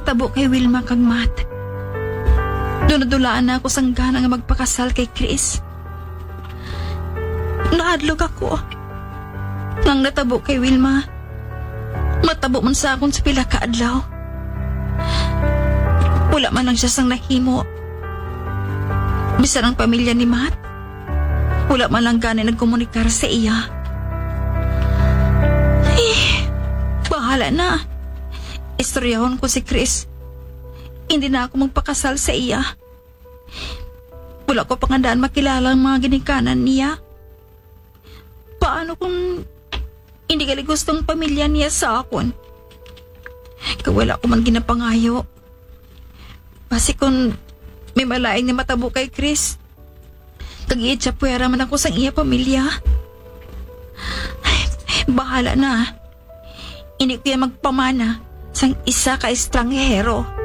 matabo kay Wilma kag Matt. Dunadulaan na ako sanggana nga magpakasal kay Chris. Naadlog ako. Nang natabo kay Wilma, matabo man sa akon sa pila ka adlaw. Wala man lang siya sang nahimo. Bisan ang pamilya ni Matt, wala man lang gani nagkomunikar sa iya. Bahala na. Istoryahon ko si Chris. Hindi na ako magpakasal sa iya. Wala ko pangandaan makilala ang mga ginikanan niya. Paano kung hindi gali gustong pamilya niya sa akon? Wala ko man ginapangayo. Basi kung may malaing na matabo kay Chris, kag-iit siya puwera man ako sa iya pamilya. Bahala na. Hindi ko yan magpamana sang isa ka estranghero.